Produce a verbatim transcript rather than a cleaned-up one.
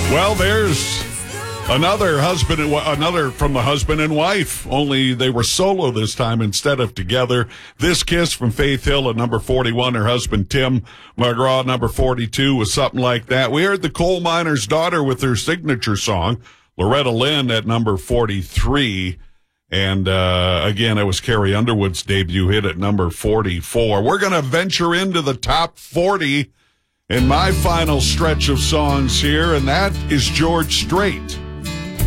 Well, there's another husband and another from the husband and wife, only they were solo this time instead of together. This Kiss from Faith Hill at number forty-one. Her husband, Tim McGraw, number forty-two, was something like that. We heard the Coal Miner's Daughter with her signature song, Loretta Lynn, at number forty-three. And, uh, again, it was Carrie Underwood's debut hit at number forty-four. We're going to venture into the top forty in my final stretch of songs here, and that is George Strait.